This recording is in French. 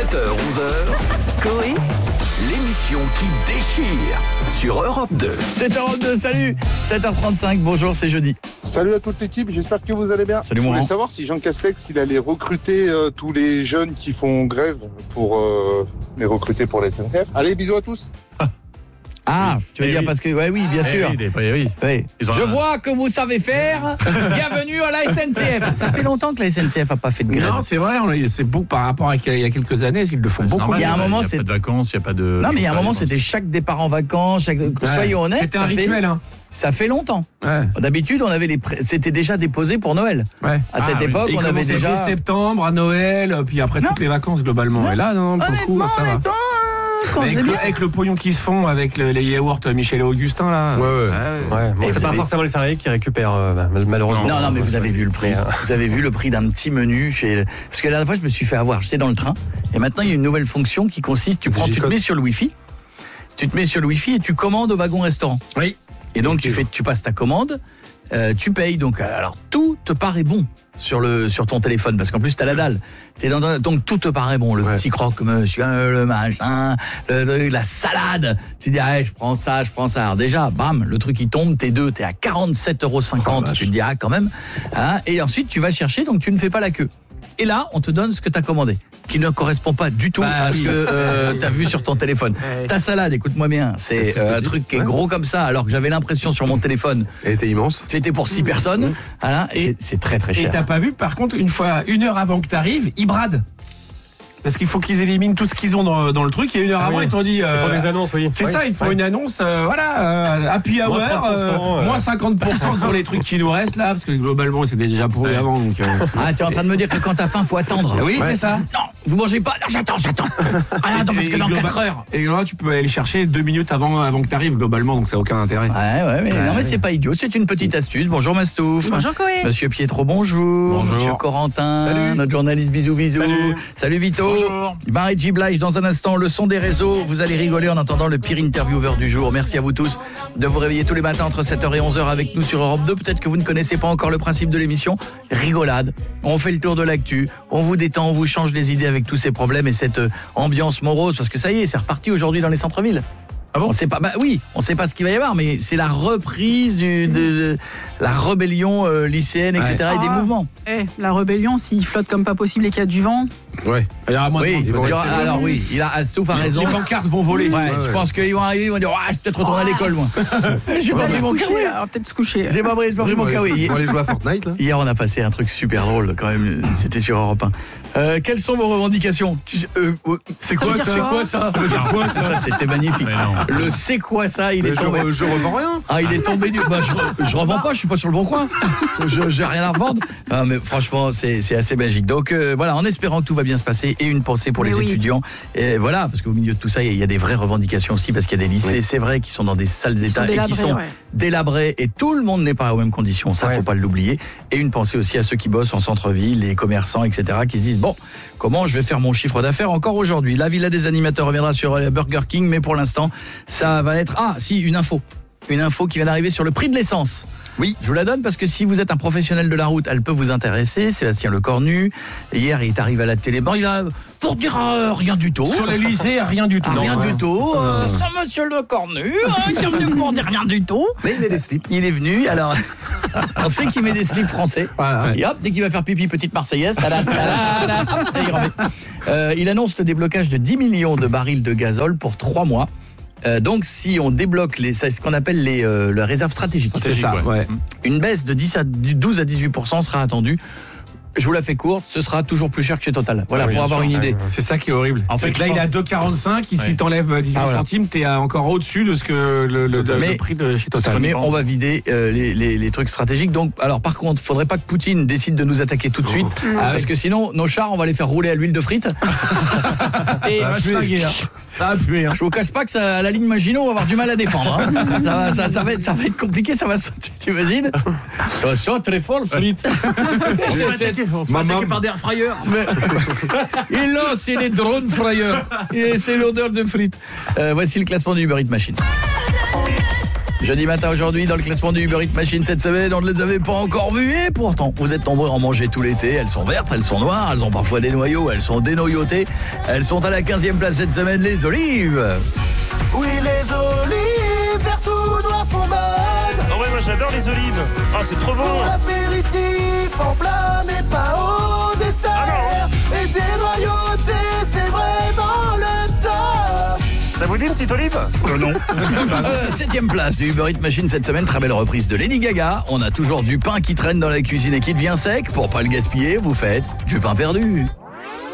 7h-11h, Coé, l'émission qui déchire sur Europe 2. C'est Europe 2, salut. 7h35, bonjour, c'est jeudi. Salut à toute l'équipe, j'espère que vous allez bien. Salut, Je mon voulais Laurent. savoir si Jean Castex il allait recruter tous les jeunes qui font grève pour les recruter pour la SNCF. Allez, bisous à tous. Ah, tu veux dire parce que... oui, bien sûr. Oui. Oui. Ils ont Je un- vois que vous savez faire. Bienvenue à la SNCF. Ça fait longtemps que la SNCF n'a pas fait de grève. Non, c'est vrai, c'est beau par rapport à il y a quelques années, ils le font beaucoup. Normal, Il y a un moment, il n'y a c'est- pas de vacances, il n'y a pas de... Non, mais il y a un moment, c'était chaque départ en vacances. Soyons honnêtes, C'était un rituel, hein. ça fait longtemps. Ouais. D'habitude, on avait c'était déjà déposé pour Noël. Ouais. À cette oui. époque, Et on avait commençait déjà... dès septembre à Noël, puis après Non. toutes les vacances globalement. Et là, non, pour le coup, ça va. quand c'est bien. Avec le pognon qui se font avec les yaourts Michel et Augustin là. Ouais, bon, Et c'est pas vous forcément les salariés qui récupèrent malheureusement. Non, mais vous avez vu le prix. Mais, Vous avez vu le prix d'un petit menu chez... Parce que la dernière fois, je me suis fait avoir. J'étais dans le train. Et maintenant, il y a une nouvelle fonction qui consiste, tu te mets sur le Wi-Fi. Tu te mets sur le Wi-Fi et tu commandes au wagon-restaurant. Oui. Et donc, tu passes ta commande, tu payes. Donc, alors, tout te paraît bon sur ton téléphone. Parce qu'en plus, t'as la dalle. Donc, tout te paraît bon. Le petit croque-monsieur, le machin, la salade. Tu dis, ah, je prends ça. Alors déjà, bam, le truc, il tombe. T'es à 47,50 €. Tu te dis, ah, quand même. Hein, et ensuite, tu vas chercher, donc tu ne fais pas la queue. Et là, on te donne ce que tu as commandé, qui ne correspond pas du tout à ce que tu as vu sur ton téléphone. Ta salade, écoute-moi bien, c'est un truc qui est gros comme ça, alors que j'avais l'impression sur mon téléphone, Elle était immense. c'était pour 6 personnes. Voilà, et c'est très très Et cher. t'as pas vu, par contre, une heure avant que t'arrives, ils bradent. Parce qu'il faut qu'ils éliminent tout ce qu'ils ont dans le truc. Et une heure avant, oui. ils t'ont dit. Ils font des annonces, oui. C'est ça, ils font une annonce, happy hour, Moins 30%, moins 50% sur les trucs qui nous restent là, parce que globalement, c'était déjà pourri avant. Donc, Ah, tu es en train de me dire que quand t'as faim, faut attendre. Oui, c'est ça. Non, vous mangez pas. Non, j'attends. Ah, attends, parce que dans 4 heures. Et là, tu peux aller chercher 2 minutes avant que t'arrives, globalement, donc ça n'a aucun intérêt. Ouais, mais non, mais c'est pas idiot, c'est une petite astuce. Bonjour Mastouf. bonjour Coé. Monsieur Pietro, bonjour. Bonjour. Monsieur Corentin, Salut. notre journaliste, bisous. Salut Vito. Bonjour. Marie-G Blige, dans un instant, le son des réseaux. Vous allez rigoler en entendant le pire intervieweur du jour. Merci à vous tous de vous réveiller tous les matins entre 7h et 11h avec nous sur Europe 2. Peut-être que vous ne connaissez pas encore le principe de l'émission. Rigolade. On fait le tour de l'actu. On vous détend, on vous change les idées avec tous ces problèmes et cette ambiance morose. Parce que ça y est, c'est reparti aujourd'hui dans les centres-villes. Ah bon ? On sait pas, on sait pas ce qu'il va y avoir, mais c'est la reprise de la rébellion lycéenne, etc. et des mouvements. La rébellion, s'il flotte comme pas possible et qu'il y a du vent. Ouais. Il y aura moins de Oui, monde. Ils vont rester alors oui, Astouf a raison. Les pancartes vont voler. Je pense qu'ils vont arriver, ils vont dire je vais peut-être retourner à l'école moi. J'ai pas pris mon kawaii. Alors peut-être se coucher. J'ai pas pris mon kawaii. Ils vont aller jouer à Fortnite là. Hier on a passé un truc super drôle quand même, c'était sur Europe 1. Quelles sont vos revendications? C'est quoi ça? C'est quoi ça? Ça veut dire quoi ça? C'était magnifique. Mais non. Le c'est quoi ça? Il Mais est tombé. je revends rien. Ah, il est tombé du. Je revends pas, je suis pas sur le bon coin. J'ai rien à revendre. Ah, mais franchement, c'est assez magique. Donc voilà, en espérant que tout va bien se passer et une pensée pour Mais les oui. étudiants. Et voilà, parce qu'au milieu de tout ça, il y a des vraies revendications aussi, parce qu'il y a des lycées, c'est vrai, qui sont dans des sales états et qui sont délabrés. Et tout le monde n'est pas aux mêmes conditions. Ça, faut pas l'oublier. Et une pensée aussi à ceux qui bossent en centre-ville, les commerçants, etc., qui se disent bon, comment je vais faire mon chiffre d'affaires encore aujourd'hui? La Villa des animateurs reviendra sur Burger King, mais pour l'instant, ça va être une info. Une info qui vient d'arriver sur le prix de l'essence. Oui, je vous la donne parce que si vous êtes un professionnel de la route, elle peut vous intéresser. Sébastien Lecornu, hier, il est arrivé à la télé. Bon, il a pour dire rien du tout. Sur les lycées, rien du tout. Rien du tout. Ça, monsieur Lecornu, il est venu pour dire rien du tout. Mais il met des slips. Il est venu, alors on sait qu'il met des slips français. Voilà. Et hop, dès qu'il va faire pipi, petite Marseillaise, hop, et il remet. Il annonce le déblocage de 10 millions de barils de gazole pour 3 mois. Donc si on débloque c'est ce qu'on appelle les réserves stratégiques. C'est ça, ouais. Une baisse de 12 à 18% sera attendue. Je vous la fais courte, ce sera toujours plus cher que chez Total. Voilà, pour avoir une idée. C'est ça qui est horrible. En fait, là, il est à 2,45. Ici, t'enlèves 18 centimes, t'es encore au-dessus de ce que le prix de chez Total. Mais on va vider les trucs stratégiques. Donc, alors par contre, faudrait pas que Poutine décide de nous attaquer tout de suite, parce que sinon, nos chars, on va les faire rouler à l'huile de frites. Et ça va puer. je vous casse pas que ça, à la ligne Maginot, on va avoir du mal à défendre. Hein. Ça va être compliqué, ça va sauter, tu imagines? Ça saute très fort, le frites. On se fait attaquer par des air fryers. Et là, c'est les drones fryers. Et c'est l'odeur de frites. Voici le classement du Uber Eats Machine. Jeudi matin aujourd'hui, dans le classement du Uber Eats Machine cette semaine, on ne les avait pas encore vues et pourtant, vous êtes nombreux à en manger tout l'été. Elles sont vertes, elles sont noires, elles ont parfois des noyaux, elles sont dénoyautées. Elles sont à la 15e place cette semaine, les olives. Oui, les olives vertes ou noires sont bonnes. Ah ouais, moi j'adore les olives. Ah, c'est trop bon. Pour l'apéritif, en plat, mais pas au dessert. Et dénoyauté, c'est vraiment le top. Ça vous dit une petite olive? Non. 7e place du Uber Eats Machine cette semaine, très belle reprise de Lady Gaga. On a toujours du pain qui traîne dans la cuisine et qui devient sec. Pour pas le gaspiller, vous faites du pain perdu.